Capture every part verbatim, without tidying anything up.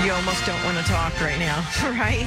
You almost don't want to talk right now, right?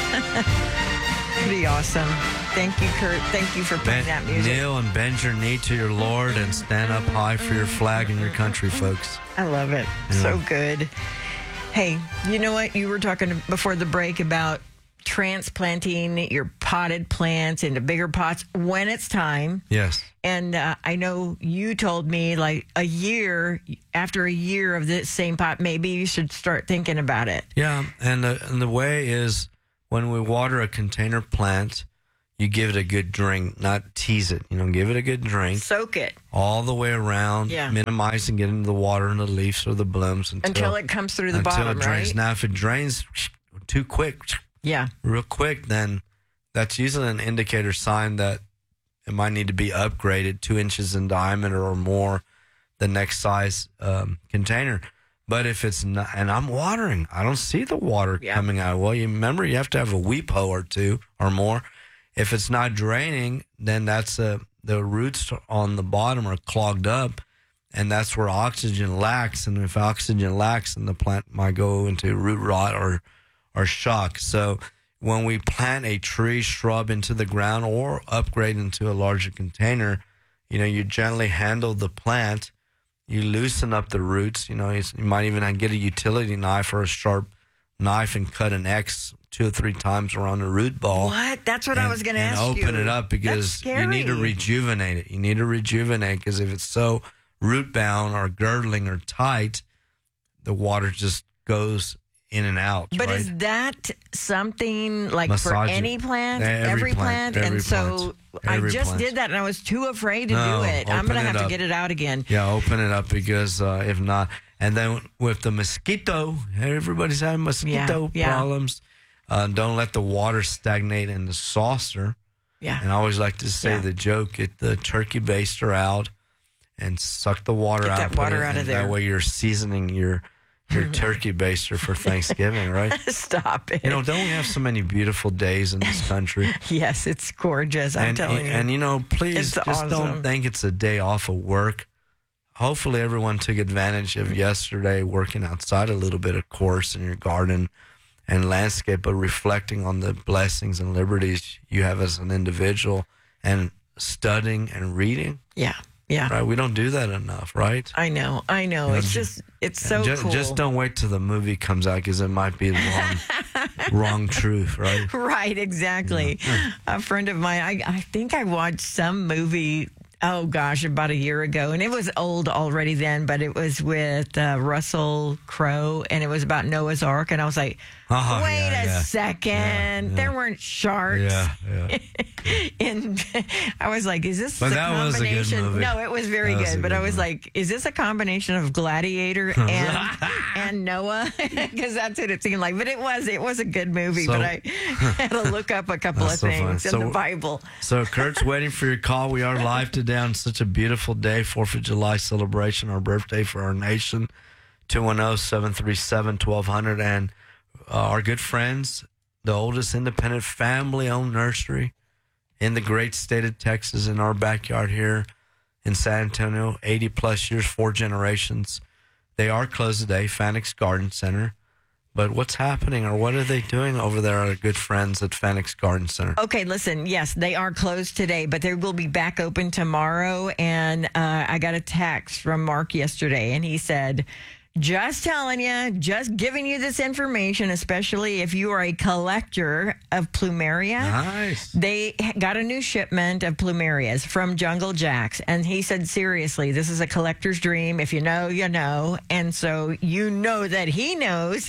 Pretty awesome. Thank you, Kurt. Thank you for playing Ben, that music. kneel and bend your knee to your Lord and stand up high for your flag and your country, folks. I love it. Yeah. So good. Hey, you know what? You were talking before the break about transplanting your potted plants into bigger pots when it's time. Yes. And uh, I know you told me like a year, after a year of this same pot, maybe you should start thinking about it. Yeah, and the, and the way is when we water a container plant, you give it a good drink, not tease it. You know, give it a good drink. Soak it. All the way around, Yeah. minimizing getting the water in the leaves or the blooms until, Until it comes through the until bottom, it drains. right? Now, if it drains too quick, Yeah. real quick, then that's usually an indicator sign that it might need to be upgraded two inches in diameter or more, the next size um, container. But if it's not, and I'm watering, I don't see the water Yeah. coming out. Well, you remember you have to have a weep hoe or two or more. If it's not draining, then that's a, the roots on the bottom are clogged up, and that's where oxygen lacks. And if oxygen lacks, then the plant might go into root rot or or shock. So when we plant a tree, shrub into the ground or upgrade into a larger container, you know, you gently handle the plant. You loosen up the roots. You know, you might even get a utility knife or a sharp knife and cut an X two or three times around the root ball. What? That's what and, I was going to and ask you. open it up because you need to rejuvenate it. You need to rejuvenate because if it's so root bound or girdling or tight, the water just goes in and out. But right? is that something like Massage for it. any plant, Every every, plant, plant? every and so plant, I every just plant. did that and I was too afraid to No, do it. I'm open going to it have to up. get it out again. Yeah, open it up because uh, if not, and then with the mosquito, everybody's having mosquito Yeah, yeah. problems. Uh, don't let the water stagnate in the saucer. Yeah. And I always like to say Yeah. the joke: get the turkey baster out and suck the water Get out. that put water it- out of and there. That way, you're seasoning your your turkey baster for Thanksgiving, right? Stop it. You know, don't we have so many beautiful days in this country? Yes, it's gorgeous. I'm and, telling you. and you know, please It's just awesome. don't think it's a day off of work. Hopefully, everyone took advantage of yesterday working outside a little bit, of course, in your garden and landscape, but reflecting on the blessings and liberties you have as an individual and studying and reading. yeah. Yeah. Right? We don't do that enough, right? I know. I know. You know, it's ju- just, it's so just, cool. just don't wait till the movie comes out because it might be the wrong, wrong truth, right? Right, exactly. A friend of mine, I, I think I watched some movie, oh gosh, about a year ago, and it was old already then, but it was with uh, Russell Crowe, and it was about Noah's Ark, and I was like, Oh, wait yeah, a yeah. second, Yeah, yeah. there weren't sharks. Yeah, yeah. And I was like, is this But a that was a good combination? movie. No, it was very That was good, a but good I was movie. like, is this a combination of Gladiator and and Noah? Because that's what it seemed like. But it was it was a good movie. So- but I had to look up a couple of That's so funny. things in So- the Bible. So Kurt's waiting for your call. We are live today on such a beautiful day, fourth of July celebration, our birthday for our nation, two one zero, seven three seven, one two zero zero. And uh, our good friends, the oldest independent family-owned nursery in the great state of Texas, in our backyard here in San Antonio, eighty-plus years, four generations. They are closed today, Fanix Garden Center. But what's happening or what are they doing over there, our good friends at Fanix Garden Center? Okay, listen, yes, they are closed today, but they will be back open tomorrow. And uh, I got a text from Mark yesterday, and he said, just telling you, just giving you this information, especially if you are a collector of plumeria. Nice. They got a new shipment of plumerias from Jungle Jacks. And he said, seriously, this is a collector's dream. If you know, you know. And so you know that he knows.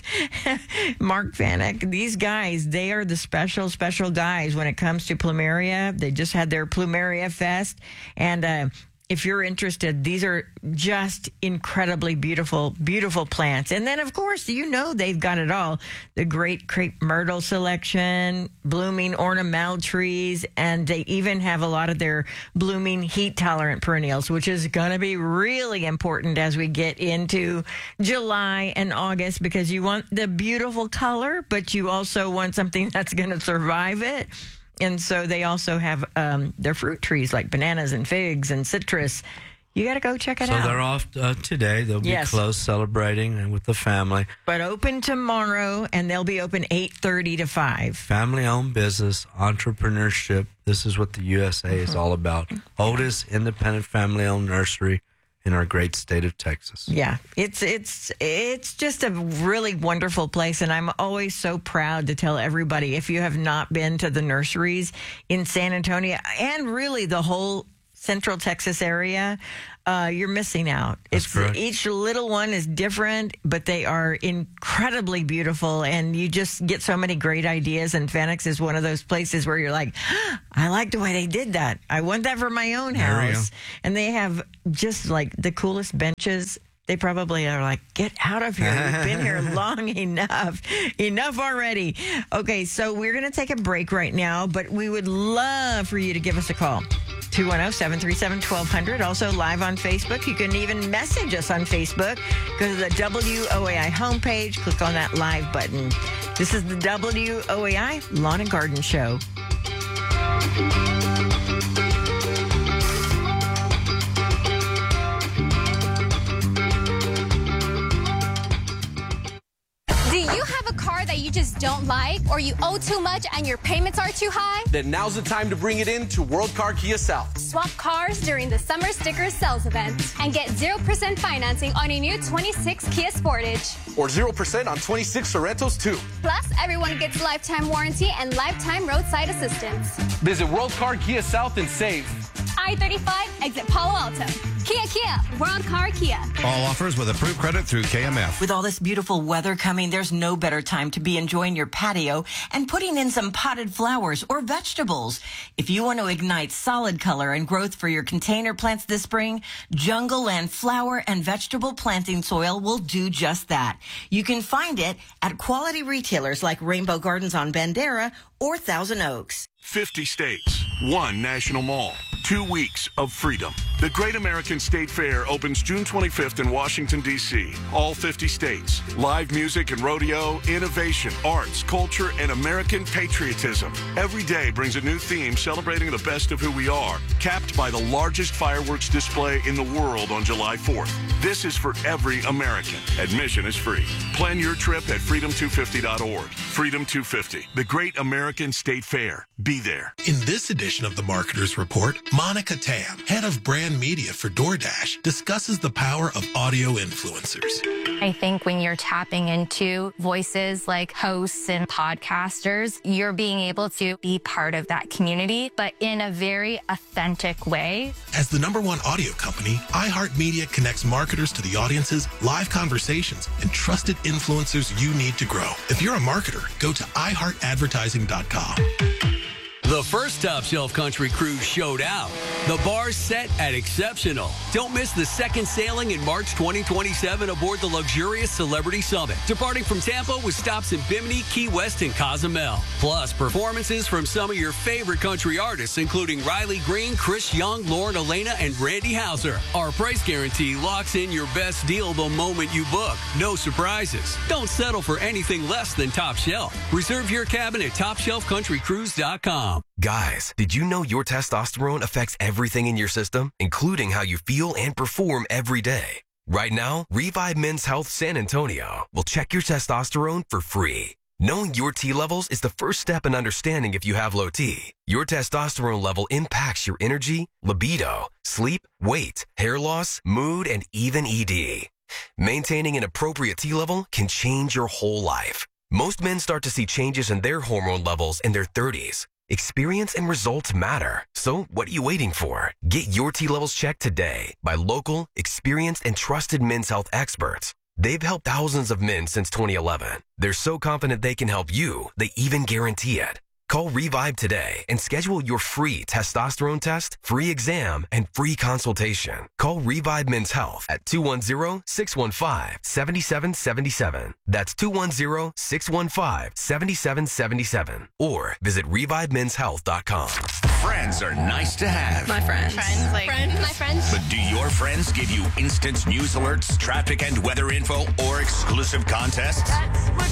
Mark Vanek, these guys, they are the special, special guys when it comes to plumeria. They just had their Plumeria Fest. And, uh, if you're interested, these are just incredibly beautiful, beautiful plants. And then, of course, you know they've got it all. The great crepe myrtle selection, blooming ornamental trees, and they even have a lot of their blooming heat-tolerant perennials, which is going to be really important as we get into July and August because you want the beautiful color, but you also want something that's going to survive it. And so they also have um, their fruit trees like bananas and figs and citrus. You got to go check it so out. So they're off uh, today. They'll be yes. close celebrating and with the family. But open tomorrow, and they'll be open eight thirty to five. Family-owned business, entrepreneurship. This is what the U S A mm-hmm. is all about. Oldest independent family-owned nursery in our great state of Texas. Yeah, it's it's it's just a really wonderful place, and I'm always so proud to tell everybody, if you have not been to the nurseries in San Antonio and really the whole Central Texas area, uh, you're missing out. That's it's correct. Each little one is different, but they are incredibly beautiful, and you just get so many great ideas. And Phoenix is one of those places where you're like, oh, I like the way they did that. I want that for my own house. And they have just like the coolest benches. They probably are like, get out of here. We've been here long enough. Enough already. Okay, so we're going to take a break right now, but we would love for you to give us a call. two one zero, seven three seven, one two zero zero. Also live on Facebook. You can even message us on Facebook. Go to the W O A I homepage. Click on that live button. This is the W O A I Lawn and Garden Show. Do you have a car that you just don't like, or you owe too much and your payments are too high? Then now's the time to bring it in to World Car Kia South. Swap cars during the Summer Stickers Sales event and get zero percent financing on a new twenty-six Kia Sportage. Or zero percent on twenty-six Sorrentos, too. Plus, everyone gets lifetime warranty and lifetime roadside assistance. Visit World Car Kia South and save. I thirty-five, exit Palo Alto. Kia Kia, World Car Kia. All offers with approved credit through K M F. With all this beautiful weather coming, there's no better time to be enjoying your patio and putting in some potted flowers or vegetables. If you want to ignite solid color and growth for your container plants this spring, Jungle Land flower and vegetable planting soil will do just that. You can find it at quality retailers like Rainbow Gardens on Bandera or Thousand Oaks. fifty states, one national mall, two weeks of freedom. The Great American State Fair opens June twenty-fifth in Washington, D C All fifty states. Live music and rodeo, innovation, arts, culture, and American patriotism. Every day brings a new theme celebrating the best of who we are, capped by the largest fireworks display in the world on July fourth. This is for every American. Admission is free. Plan your trip at freedom two fifty dot org. Freedom two fifty, the Great American State Fair. Be there. In this edition of the Marketer's Report, Monica Tam, head of brand media for DoorDash, discusses the power of audio influencers. I think when you're tapping into voices like hosts and podcasters, you're being able to be part of that community, but in a very authentic way. As the number one audio company, iHeartMedia connects marketers to the audiences, live conversations, and trusted influencers you need to grow. If you're a marketer, go to i heart advertising dot com. The first Top Shelf Country Cruise showed out. The bar's set at exceptional. Don't miss the second sailing in March twenty twenty-seven aboard the luxurious Celebrity Summit, departing from Tampa with stops in Bimini, Key West, and Cozumel. Plus, performances from some of your favorite country artists, including Riley Green, Chris Young, Lauren Elena, and Randy Houser. Our price guarantee locks in your best deal the moment you book. No surprises. Don't settle for anything less than Top Shelf. Reserve your cabin at top shelf country cruise dot com. Guys, did you know your testosterone affects everything in your system, including how you feel and perform every day? Right now, Revive Men's Health San Antonio will check your testosterone for free. Knowing your T levels is the first step in understanding if you have low T. Your testosterone level impacts your energy, libido, sleep, weight, hair loss, mood, and even E D. Maintaining an appropriate T level can change your whole life. Most men start to see changes in their hormone levels in their thirties. Experience and results matter. So what are you waiting for? Get your T levels checked today by local, experienced, and trusted men's health experts. They've helped thousands of men since twenty eleven. They're so confident they can help you, they even guarantee it. Call Revive today and schedule your free testosterone test, free exam, and free consultation. Call Revive Men's Health at two one zero, six one five, seven seven seven seven. That's two one zero, six one five, seven seven seven seven. Or visit revive men's health dot com. Friends are nice to have. My friends. Friends, like friends. My friends. But do your friends give you instant news alerts, traffic and weather info, or exclusive contests? That's what